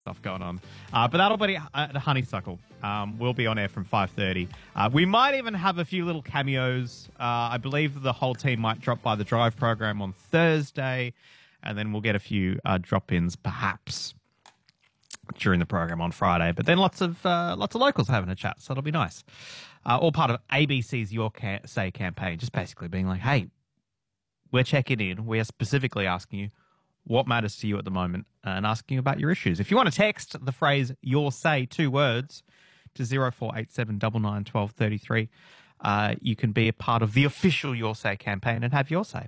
stuff going on. But that'll be at Honeysuckle. We'll be on air from 5:30. We might even have a few little cameos. I believe the whole team might drop by the Drive program on Thursday, and then we'll get a few drop-ins perhaps during the program on Friday. But then lots of locals having a chat, so it'll be nice. All part of ABC's Your Say campaign, just basically being like, hey, we're checking in. We're specifically asking you what matters to you at the moment and asking you about your issues. If you want to text the phrase Your Say, 2 words, to 0487 99 12 33, you can be a part of the official Your Say campaign and have your say.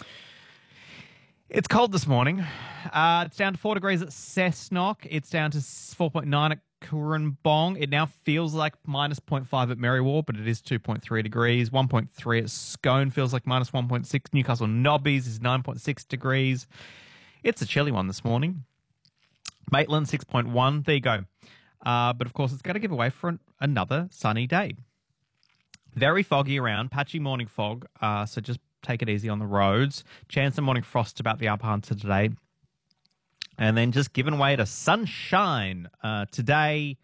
It's cold this morning. It's down to 4 degrees at Cessnock. It's down to 4.9 at Currumbong. It now feels like minus 0.5 at Merriwar, but it is 2.3 degrees. 1.3 at Scone feels like minus 1.6. Newcastle Nobbies is 9.6 degrees. It's a chilly one this morning. Maitland, 6.1. There you go. But, of course, it's going to give away for another sunny day. Very foggy around, patchy morning fog, so just take it easy on the roads. Chance of morning frost about the upper Hunter today. And then just giving way to sunshine today.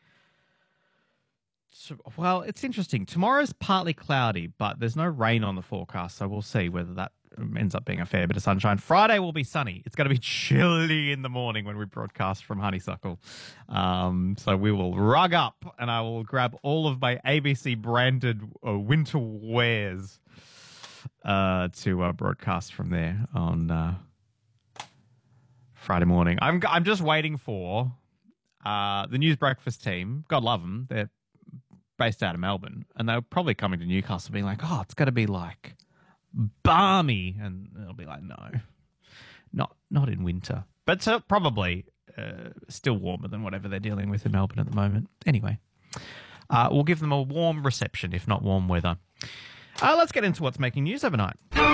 Well, it's interesting. Tomorrow's partly cloudy, but there's no rain on the forecast, so we'll see whether that ends up being a fair bit of sunshine. Friday will be sunny. It's going to be chilly in the morning when we broadcast from Honeysuckle. So we will rug up and I will grab all of my ABC branded winter wares to broadcast from there on Friday morning. I'm just waiting for the News Breakfast team. God love them. They're based out of Melbourne, and they're probably coming to Newcastle being like, oh, it's going to be like balmy, and it'll be like, no, not in winter, but probably still warmer than whatever they're dealing with in Melbourne at the moment. Anyway, we'll give them a warm reception, if not warm weather. Let's get into what's making news overnight.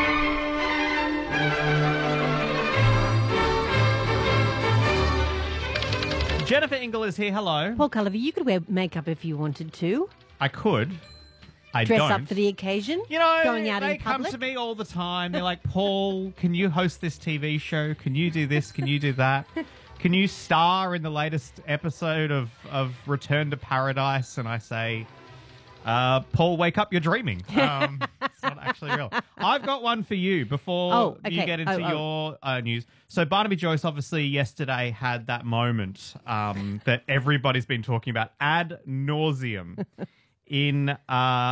Jennifer Ingle is here. Hello. Paul Culliver, you could wear makeup if you wanted to. I could. I Dress don't. up for the occasion. You know, going out they in public. come to me all the time. They're like, Paul, can you host this TV show? Can you do this? Can you do that? Can you star in the latest episode of Return to Paradise? And I say, Paul, wake up, you're dreaming. It's not actually real. I've got one for you before you get into your news. So Barnaby Joyce obviously yesterday had that moment that everybody's been talking about ad nauseum in